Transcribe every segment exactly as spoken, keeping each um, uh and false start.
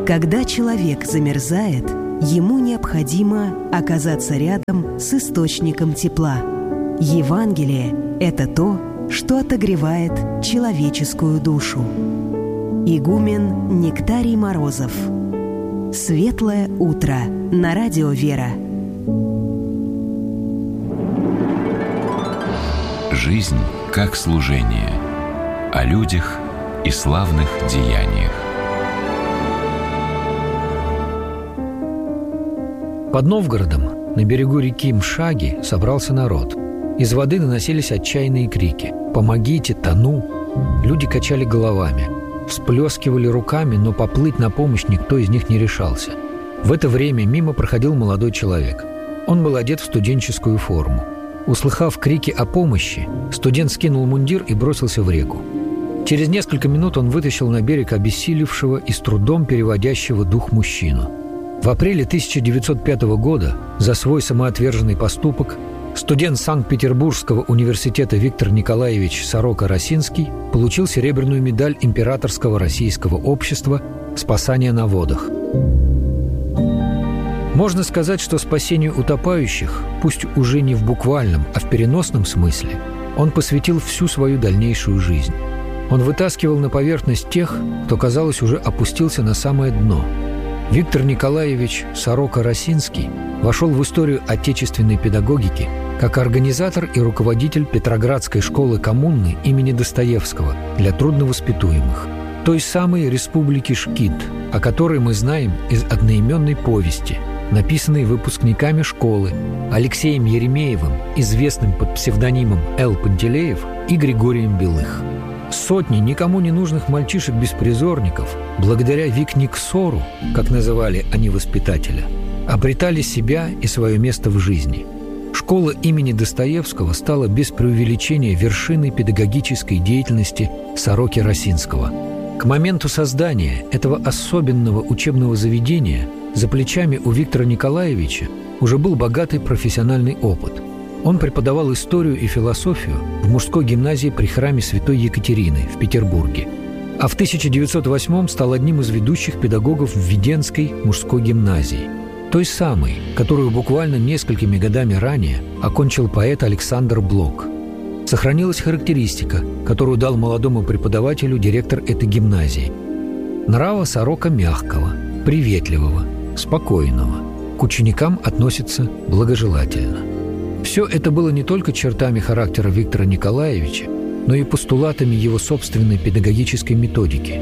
Когда человек замерзает, ему необходимо оказаться рядом с источником тепла. Евангелие – это то, что отогревает человеческую душу. Игумен Нектарий Морозов. Светлое утро на радио «Вера». Жизнь как служение. О людях и славных деяниях. Под Новгородом на берегу реки Мшаги собрался народ. Из воды доносились отчаянные крики: «Помогите, тону!». Люди качали головами, всплескивали руками, но поплыть на помощь никто из них не решался. В это время мимо проходил молодой человек. Он был одет в студенческую форму. Услыхав крики о помощи, студент скинул мундир и бросился в реку. Через несколько минут он вытащил на берег обессилевшего и с трудом переводящего дух мужчину. В апреле тысяча девятьсот пятого года за свой самоотверженный поступок студент Санкт-Петербургского университета Виктор Николаевич Сорока-Росинский получил серебряную медаль Императорского российского общества «Спасание на водах». Можно сказать, что спасению утопающих, пусть уже не в буквальном, а в переносном смысле, он посвятил всю свою дальнейшую жизнь. Он вытаскивал на поверхность тех, кто, казалось, уже опустился на самое дно. Виктор Николаевич Сорока-Росинский вошел в историю отечественной педагогики как организатор и руководитель Петроградской школы коммуны имени Достоевского для трудновоспитуемых, той самой республики Шкит, о которой мы знаем из одноименной повести, написанной выпускниками школы Алексеем Еремеевым, известным под псевдонимом Л. Пантелеев, и Григорием Белых. Сотни никому не нужных мальчишек-беспризорников, благодаря Викниксору, как называли они воспитателя, обретали себя и свое место в жизни. Школа имени Достоевского стала без преувеличения вершиной педагогической деятельности Сороки-Росинского. К моменту создания этого особенного учебного заведения за плечами у Виктора Николаевича уже был богатый профессиональный опыт. Он преподавал историю и философию в мужской гимназии при храме Святой Екатерины в Петербурге, а в тысяча девятьсот восьмом стал одним из ведущих педагогов в Введенской мужской гимназии, той самой, которую буквально несколькими годами ранее окончил поэт Александр Блок. Сохранилась характеристика, которую дал молодому преподавателю директор этой гимназии: нрава Сорока мягкого, приветливого, спокойного, к ученикам относится благожелательно. Все это было не только чертами характера Виктора Николаевича, но и постулатами его собственной педагогической методики.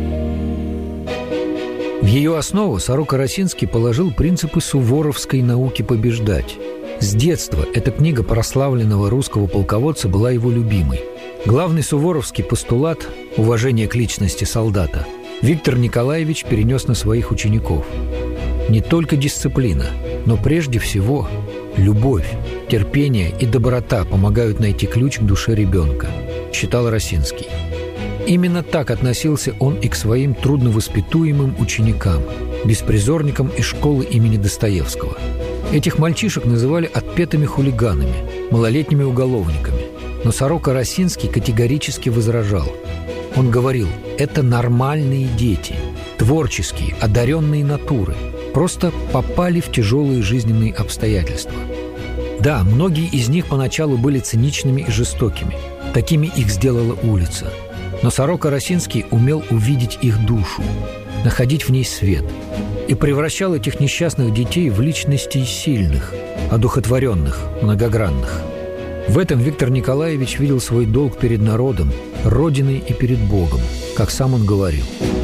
В ее основу Сорока-Росинский положил принципы суворовской науки побеждать. С детства эта книга прославленного русского полководца была его любимой. Главный суворовский постулат – уважение к личности солдата – Виктор Николаевич перенес на своих учеников. Не только дисциплина, но прежде всего любовь, терпение и доброта помогают найти ключ к душе ребенка, считал Росинский. Именно так относился он и к своим трудновоспитуемым ученикам, беспризорникам из школы имени Достоевского. Этих мальчишек называли отпетыми хулиганами, малолетними уголовниками. Но Сорока-Росинский категорически возражал. Он говорил: это нормальные дети, творческие, одаренные натуры, просто попали в тяжелые жизненные обстоятельства. Да, многие из них поначалу были циничными и жестокими. Такими их сделала улица. Но Сорока-Росинский умел увидеть их душу, находить в ней свет, и превращал этих несчастных детей в личностей сильных, одухотворенных, многогранных. В этом Виктор Николаевич видел свой долг перед народом, Родиной и перед Богом, как сам он говорил.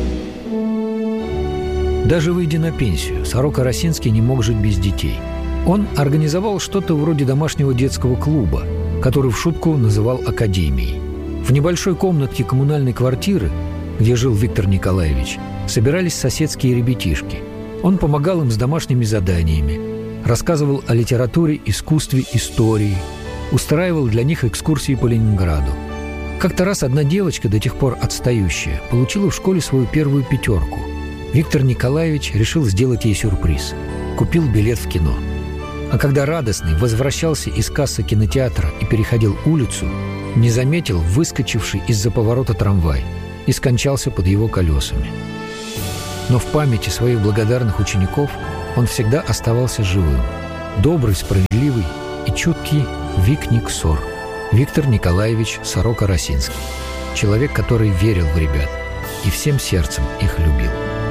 Даже выйдя на пенсию, Сорока-Росинский не мог жить без детей. Он организовал что-то вроде домашнего детского клуба, который в шутку называл академией. В небольшой комнатке коммунальной квартиры, где жил Виктор Николаевич, собирались соседские ребятишки. Он помогал им с домашними заданиями, рассказывал о литературе, искусстве, истории, устраивал для них экскурсии по Ленинграду. Как-то раз одна девочка, до тех пор отстающая, получила в школе свою первую пятерку. Виктор Николаевич решил сделать ей сюрприз. Купил билет в кино. А когда радостный возвращался из кассы кинотеатра и переходил улицу, не заметил выскочивший из-за поворота трамвай и скончался под его колесами. но в памяти своих благодарных учеников он всегда оставался живым. Добрый, справедливый и чуткий Вик Сор, Виктор Николаевич Сорока-Росинский. Человек, который верил в ребят и всем сердцем их любил.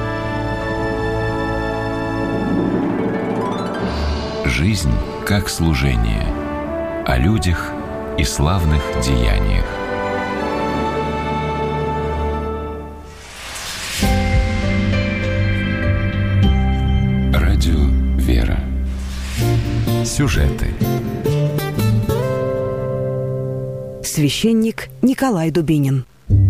Жизнь как служение. О людях и славных деяниях. Радио «Вера». Сюжеты. Священник Николай Дубинин.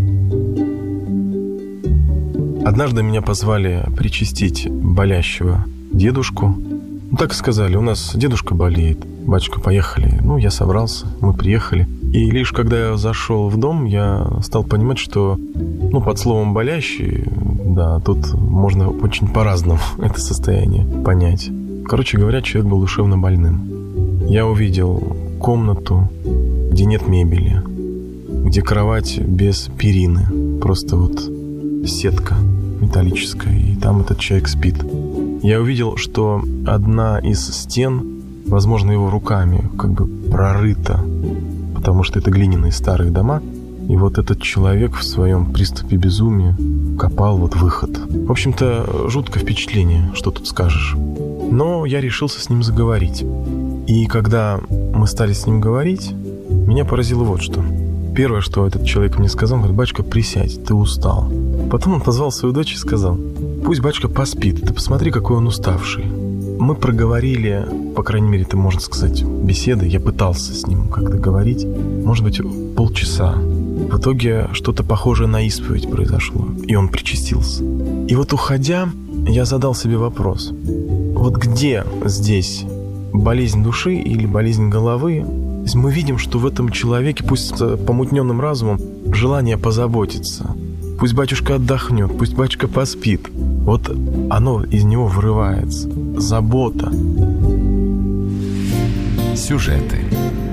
Однажды меня позвали причастить болящего дедушку. Ну, так и сказали, у нас дедушка болеет. Батюшка, поехали. Ну, я собрался, мы приехали. И лишь когда я зашел в дом, я стал понимать, что, ну, под словом «болящий», да, тут можно очень по-разному это состояние понять. Короче говоря, человек был душевно больным. Я увидел комнату, где нет мебели, где кровать без перины, просто вот сетка металлическая, и там этот человек спит. Я увидел, что одна из стен, возможно, его руками как бы прорыта, потому что это глиняные старые дома, и вот этот человек в своем приступе безумия копал вот выход. В общем-то, жуткое впечатление, что тут скажешь. Но я решился с ним заговорить. И когда мы стали с ним говорить, меня поразило вот что. Первое, что этот человек мне сказал, он говорит: «Батюшка, присядь, ты устал». Потом он позвал свою дочь и сказал: «Пусть батюшка поспит, ты посмотри, какой он уставший». Мы проговорили, по крайней мере, это можно сказать, беседы. Я пытался с ним как-то говорить, может быть, полчаса. В итоге что-то похожее на исповедь произошло, и он причастился. И вот уходя, я задал себе вопрос. Вот где здесь болезнь души или болезнь головы? Мы видим, что в этом человеке, пусть с помутненным разумом, желание позаботиться. Пусть батюшка отдохнет, пусть батюшка поспит. Вот оно из него вырывается. Забота. Сюжеты.